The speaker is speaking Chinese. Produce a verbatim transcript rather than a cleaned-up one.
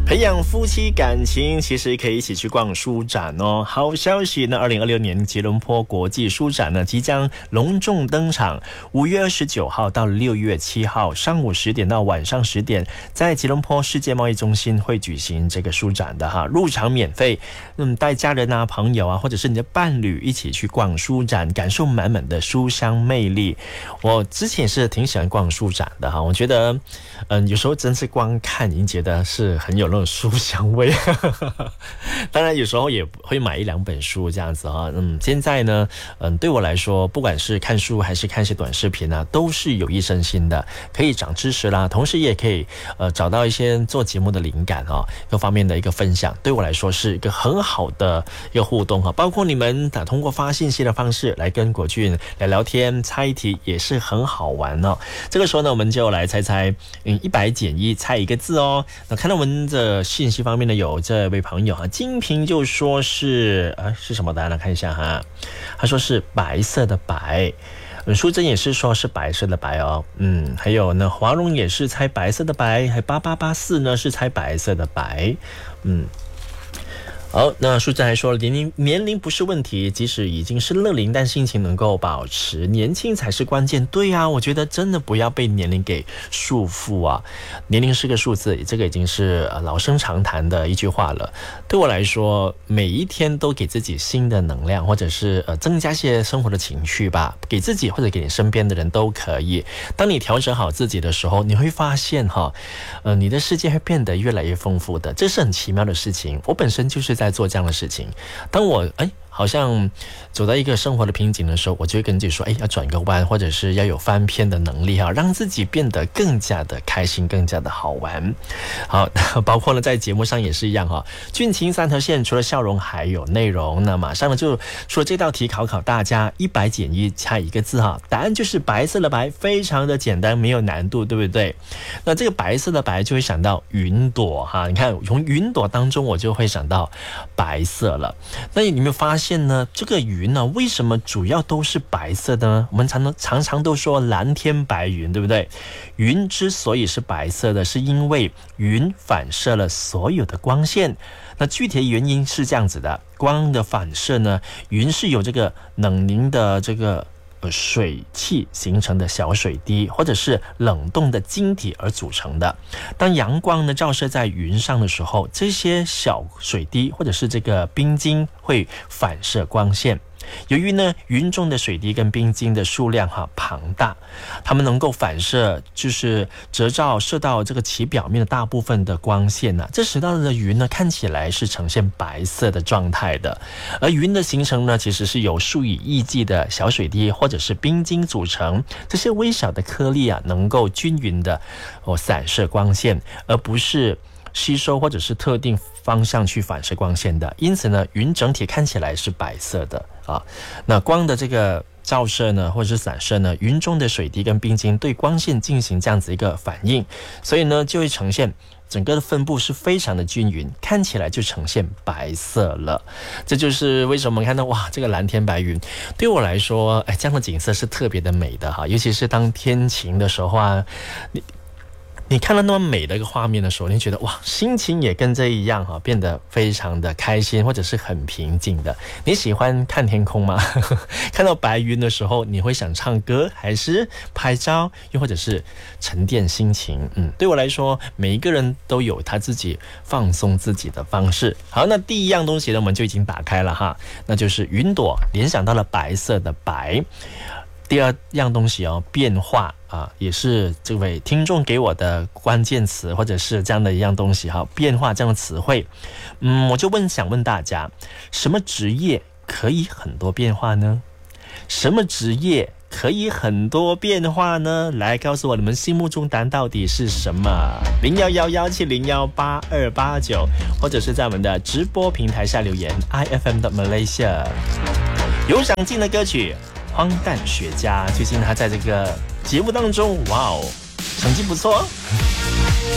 培养夫妻感情，其实可以一起去逛书展哦。好消息呢，二零二六年吉隆坡国际书展呢即将隆重登场，五月二十九号到六月七号，上午十点到晚上十点，在吉隆坡世界贸易中心会举行这个书展的哈，入场免费。嗯，带家人啊、朋友啊，或者是你的伴侣一起去逛书展，感受满满的书香魅力。我之前是挺喜欢逛书展的哈，我觉得，嗯，有时候真是光看已经觉得是很有那种书香味。当然有时候也会买一两本书这样子哈。嗯，现在呢，嗯，对我来说，不管是看书还是看些短视频啊，都是有益身心的，可以长知识啦，同时也可以呃找到一些做节目的灵感啊，各方面的一个分享，对我来说是一个很好的一个互动哈。包括你们打通过发信息的方式来跟国俊聊聊天、猜一题，也是很好玩哦。这个时候呢，我们就来猜猜，嗯，一百减一，猜一个字哦。那看到我们的信息方面呢，有这位朋友哈，金平就说是啊是什么答案呢？看一下哈，他说是白色的白。嗯，淑珍也是说是白色的白哦，嗯，还有呢，华荣也是猜白色的白，还八八八四呢是猜白色的白，嗯。好，那淑珍还说年龄年龄不是问题，即使已经是乐龄，但心情能够保持年轻才是关键。对啊，我觉得真的不要被年龄给束缚啊。年龄是个数字，这个已经是老生常谈的一句话了。对我来说，每一天都给自己新的能量，或者是呃增加些生活的情趣吧，给自己或者给你身边的人都可以。当你调整好自己的时候，你会发现哈，呃，你的世界会变得越来越丰富的，这是很奇妙的事情。我本身就是在做这样的事情。当我哎好像走到一个生活的瓶颈的时候，我就会跟自己说，哎，要转个弯，或者是要有翻篇的能力哈，让自己变得更加的开心，更加的好玩。好，包括呢在节目上也是一样哈。俊情三条线除了笑容还有内容，那马上呢就说这道题考考大家，一百减一差一个字哈，答案就是白色的白，非常的简单，没有难度，对不对？那这个白色的白就会想到云朵哈，你看从云朵当中我就会想到白色了。那你有没有发现呢，这个云呢，为什么主要都是白色的呢？我们常常常都说蓝天白云，对不对？云之所以是白色的，是因为云反射了所有的光线。那具体的原因是这样子的，光的反射呢，云是有这个冷凝的这个呃水汽形成的小水滴，或者是冷冻的晶体而组成的。当阳光呢照射在云上的时候，这些小水滴或者是这个冰晶会反射光线。由于呢云中的水滴跟冰晶的数量哈庞大，它们能够反射就是折照射到这个其表面的大部分的光线呢、啊，这使到的云呢看起来是呈现白色的状态的。而云的形成呢，其实是由数以亿计的小水滴或者是冰晶组成，这些微小的颗粒啊，能够均匀的哦散射光线，而不是吸收或者是特定方向去反射光线的。因此呢，云整体看起来是白色的啊。那光的这个照射呢，或者是散射呢，云中的水滴跟冰晶对光线进行这样子一个反应，所以呢就会呈现整个的分布是非常的均匀，看起来就呈现白色了。这就是为什么我们看到哇，这个蓝天白云对我来说，哎，这样的景色是特别的美的哈。尤其是当天晴的时候啊，你你看到那么美的一个画面的时候，你觉得哇，心情也跟这一样哈，变得非常的开心，或者是很平静的。你喜欢看天空吗？看到白云的时候，你会想唱歌，还是拍照，又或者是沉淀心情？嗯，对我来说，每一个人都有他自己放松自己的方式。好，那第一样东西呢，我们就已经打开了哈，那就是云朵，联想到了白色的白。第二样东西哦，变化啊，也是这位听众给我的关键词，或者是这样的一样东西哈，变化这样的词汇。嗯，我就问想问大家，什么职业可以很多变化呢？什么职业可以很多变化呢？来告诉我你们心目中答案到底是什么？零幺幺幺七零幺八二八九，或者是在我们的直播平台下留言 i f m 的 Malaysia。有想听的歌曲。荒诞学家最近他在这个节目当中，哇哦，成绩不错。